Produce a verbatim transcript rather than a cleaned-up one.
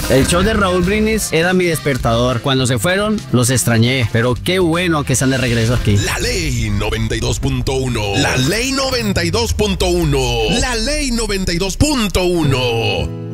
El show de Raúl Brindis era mi despertador. Cuando se fueron, los extrañé. Pero qué bueno que están de regreso aquí. La Ley noventa y dos punto uno. La Ley noventa y dos punto uno. La Ley noventa y dos punto uno.